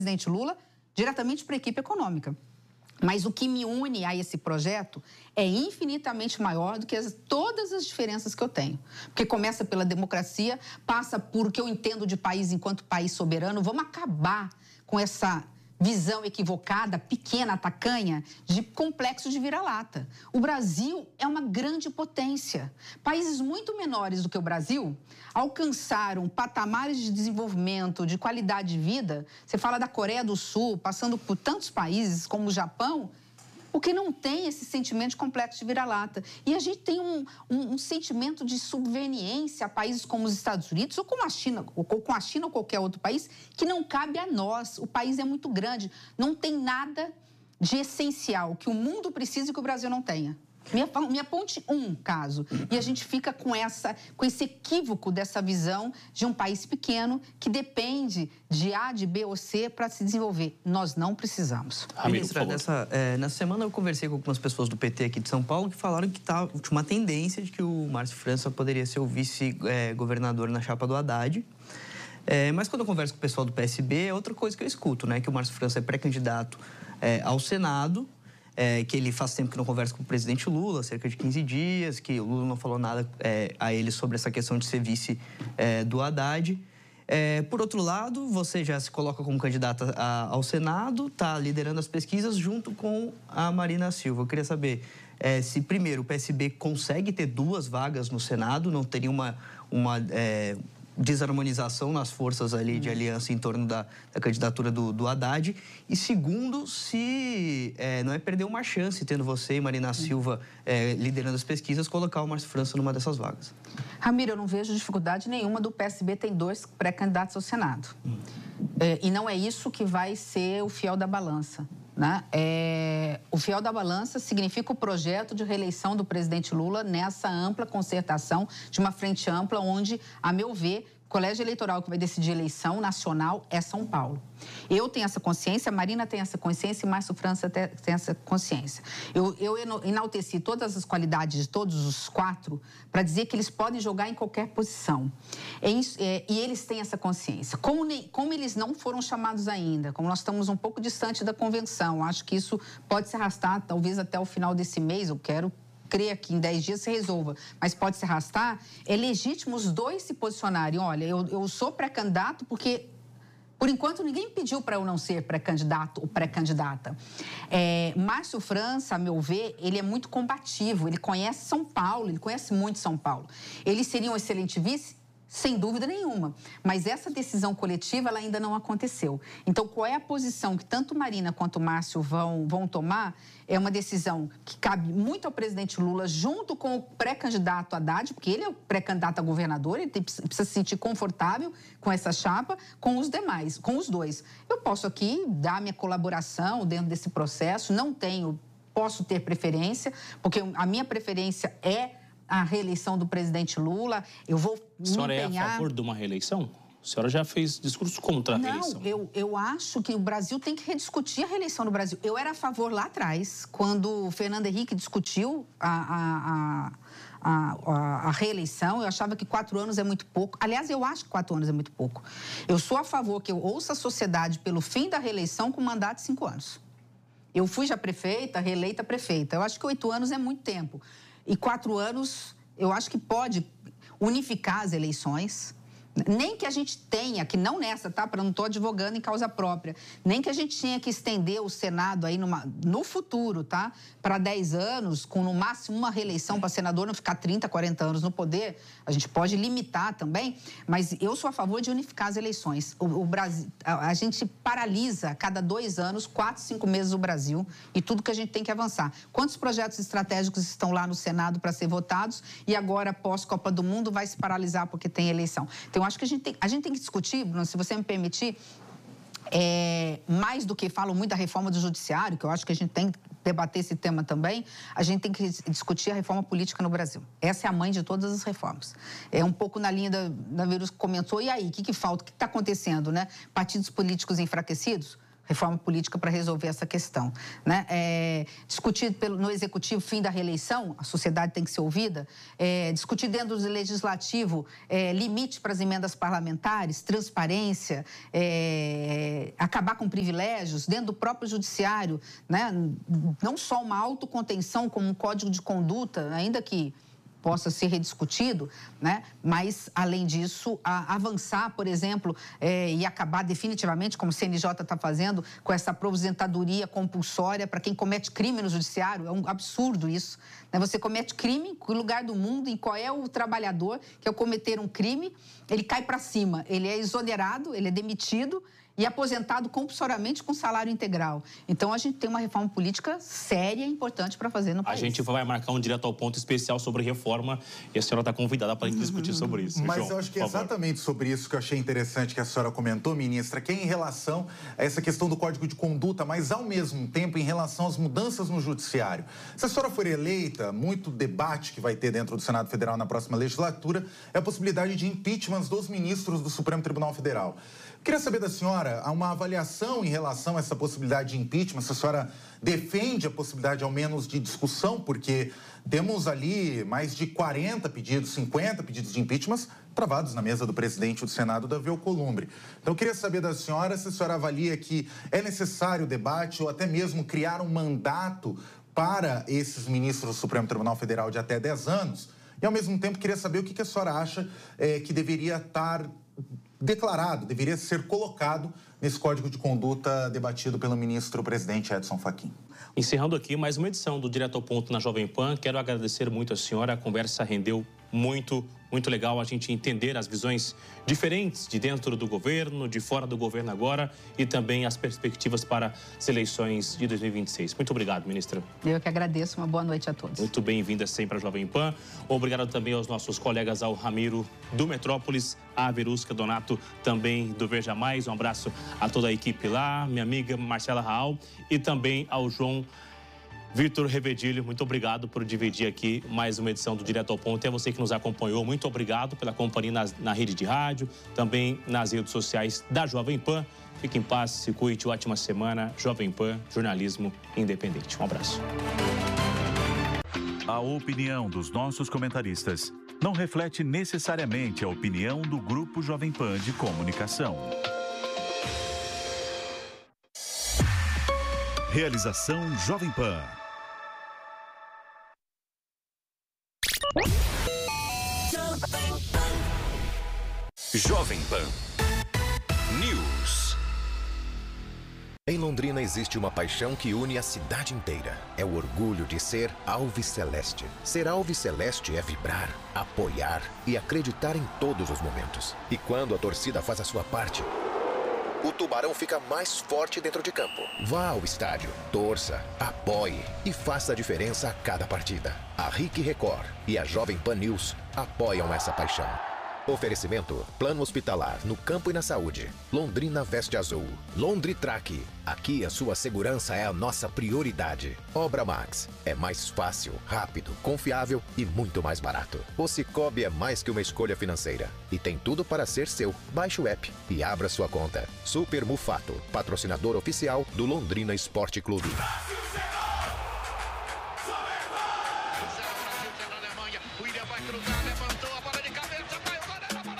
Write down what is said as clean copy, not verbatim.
presidente Lula diretamente para a equipe econômica. Mas o que me une a esse projeto é infinitamente maior do que todas as diferenças que eu tenho. Porque começa pela democracia, passa por o que eu entendo de país enquanto país soberano. Vamos acabar com essa visão equivocada, pequena, tacanha, de complexo de vira-lata. O Brasil é uma grande potência. Países muito menores do que o Brasil alcançaram patamares de desenvolvimento, de qualidade de vida. Você fala da Coreia do Sul, passando por tantos países como o Japão, porque não tem esse sentimento de complexo de vira-lata. E a gente tem um sentimento de subveniência a países como os Estados Unidos, ou com a China, ou qualquer outro país, que não cabe a nós. O país é muito grande. Não tem nada de essencial que o mundo precisa e que o Brasil não tenha. Me aponte um caso. E a gente fica com esse equívoco dessa visão de um país pequeno que depende de A, de B ou C para se desenvolver. Nós não precisamos. Ministra, nessa semana eu conversei com algumas pessoas do PT aqui de São Paulo que falaram que tinha uma tendência de que o Márcio França poderia ser o vice-governador na chapa do Haddad. Mas quando eu converso com o pessoal do PSB, é outra coisa que eu escuto, né? Que o Márcio França é pré-candidato ao Senado, que ele faz tempo que não conversa com o presidente Lula, cerca de 15 dias, que o Lula não falou nada a ele sobre essa questão de ser vice do Haddad. Por outro lado, você já se coloca como candidata ao Senado, está liderando as pesquisas junto com a Marina Silva. Eu queria saber se, primeiro, o PSB consegue ter 2 vagas no Senado, não teria uma desarmonização nas forças ali de aliança em torno da candidatura do Haddad. E segundo, se não é perder uma chance, tendo você e Marina Silva liderando as pesquisas, colocar o Márcio França numa dessas vagas. Ramiro, eu não vejo dificuldade nenhuma do PSB tem 2 pré-candidatos ao Senado. E não é isso que vai ser o fiel da balança, né? O fiel da balança significa o projeto de reeleição do presidente Lula nessa ampla concertação de uma frente ampla onde, a meu ver, o colégio eleitoral que vai decidir a eleição nacional é São Paulo. Eu tenho essa consciência, a Marina tem essa consciência e Márcio França tem essa consciência. Eu enalteci todas as qualidades de todos os 4 para dizer que eles podem jogar em qualquer posição. E eles têm essa consciência. Como eles não foram chamados ainda, como nós estamos um pouco distante da convenção, acho que isso pode se arrastar talvez até o final desse mês, eu quero crer que em 10 dias se resolva, mas pode se arrastar, é legítimo os 2 se posicionarem. Olha, eu sou pré-candidato porque, por enquanto, ninguém pediu para eu não ser pré-candidato ou pré-candidata. Márcio França, a meu ver, ele é muito combativo, ele conhece São Paulo, ele conhece muito São Paulo. Ele seria um excelente vice? Sem dúvida nenhuma. Mas essa decisão coletiva, ela ainda não aconteceu. Então, qual é a posição que tanto Marina quanto Márcio vão tomar? É uma decisão que cabe muito ao presidente Lula, junto com o pré-candidato Haddad, porque ele é o pré-candidato a governador, ele precisa se sentir confortável com essa chapa, com os demais, com os 2. Eu posso aqui dar minha colaboração dentro desse processo, posso ter preferência, porque a minha preferência é a reeleição do presidente Lula. Eu vou me empenhar... A senhora é a favor de uma reeleição? A senhora já fez discurso contra a reeleição. Não, eu acho que o Brasil tem que rediscutir a reeleição do Brasil. Eu era a favor lá atrás, quando o Fernando Henrique discutiu a reeleição. Eu achava que 4 anos é muito pouco. Aliás, eu acho que 4 anos é muito pouco. Eu sou a favor que eu ouça a sociedade pelo fim da reeleição com mandato de 5 anos. Eu fui já prefeita, reeleita prefeita. Eu acho que 8 anos é muito tempo. E 4 anos, eu acho que pode unificar as eleições. Nem que a gente tenha, que não nessa, tá? Não estou advogando em causa própria. Nem que a gente tenha que estender o Senado aí no futuro, tá? Para 10 anos, com no máximo uma reeleição para senador, não ficar 30, 40 anos no poder. A gente pode limitar também, mas eu sou a favor de unificar as eleições. O Brasil, a gente paralisa a cada 2 anos, 4, 5 meses o Brasil e tudo que a gente tem que avançar. Quantos projetos estratégicos estão lá no Senado para ser votados e agora, pós-Copa do Mundo, vai se paralisar porque tem eleição? Então, eu acho que a gente tem que discutir, Bruno, se você me permitir, mais do que falam muito da reforma do judiciário, que eu acho que a gente tem que debater esse tema também, a gente tem que discutir a reforma política no Brasil. Essa é a mãe de todas as reformas. É um pouco na linha da Vírus que comentou, e aí, o que falta? O que está acontecendo, né? Partidos políticos enfraquecidos? reforma política para resolver essa questão, né? Discutir no Executivo fim da reeleição, a sociedade tem que ser ouvida, discutir dentro do Legislativo limite para as emendas parlamentares, transparência, acabar com privilégios dentro do próprio Judiciário, né? Não só uma autocontenção como um código de conduta, ainda que possa ser rediscutido, né? Mas, além disso, avançar, por exemplo, e acabar definitivamente, como o CNJ está fazendo, com essa aposentadoria compulsória para quem comete crime no judiciário. É um absurdo isso, né? Você comete crime em que lugar do mundo, em qual é o trabalhador que, ao cometer um crime, ele cai para cima, ele é exonerado, ele é demitido e aposentado compulsoriamente com salário integral. Então, a gente tem uma reforma política séria e importante para fazer no país. A gente vai marcar um direto ao ponto especial sobre reforma e a senhora está convidada para discutir sobre isso. Mas João, eu acho que é exatamente sobre isso que eu achei interessante que a senhora comentou, ministra, que é em relação a essa questão do Código de Conduta, mas, ao mesmo tempo, em relação às mudanças no Judiciário. Se a senhora for eleita, muito debate que vai ter dentro do Senado Federal na próxima legislatura é a possibilidade de impeachment dos ministros do Supremo Tribunal Federal. Queria saber da senhora, há uma avaliação em relação a essa possibilidade de impeachment? Se a senhora defende a possibilidade, ao menos, de discussão, porque temos ali mais de 40 pedidos, 50 pedidos de impeachment travados na mesa do presidente do Senado, Davi Alcolumbre. Então, eu queria saber da senhora se a senhora avalia que é necessário o debate ou até mesmo criar um mandato para esses ministros do Supremo Tribunal Federal de até 10 anos. E, ao mesmo tempo, queria saber o que a senhora acha que deveria estar declarado, deveria ser colocado nesse Código de Conduta debatido pelo ministro-presidente Edson Fachin. Encerrando aqui mais uma edição do Direto ao Ponto na Jovem Pan, quero agradecer muito a senhora, a conversa rendeu muito legal a gente entender as visões diferentes de dentro do governo, de fora do governo agora e também as perspectivas para as eleições de 2026. Muito obrigado, ministra. Eu que agradeço, uma boa noite a todos. Muito bem-vinda sempre à Jovem Pan. Obrigado também aos nossos colegas, ao Ramiro do Metrópolis, a Verusca Donato também do Veja Mais. Um abraço a toda a equipe lá, minha amiga Marcela Raal e também ao João Vitor Revedilho, muito obrigado por dividir aqui mais uma edição do Direto ao Ponto. E a você que nos acompanhou, muito obrigado pela companhia na rede de rádio, também nas redes sociais da Jovem Pan. Fique em paz, se cuide, ótima semana. Jovem Pan, jornalismo independente. Um abraço. A opinião dos nossos comentaristas não reflete necessariamente a opinião do Grupo Jovem Pan de Comunicação. Realização Jovem Pan. Jovem Pan News. Em Londrina existe uma paixão que une a cidade inteira. É o orgulho de ser Alviceleste. Ser Alviceleste é vibrar, apoiar e acreditar em todos os momentos. E quando a torcida faz a sua parte, o Tubarão fica mais forte dentro de campo. Vá ao estádio, torça, apoie e faça a diferença a cada partida. A RIC Record e a Jovem Pan News apoiam essa paixão. Oferecimento: Plano Hospitalar no campo e na saúde. Londrina Veste Azul. Londritrack. Aqui a sua segurança é a nossa prioridade. Obra Max. É mais fácil, rápido, confiável e muito mais barato. O Cicobi é mais que uma escolha financeira e tem tudo para ser seu. Baixe o app e abra sua conta. Super Mufato, patrocinador oficial do Londrina Esporte Clube.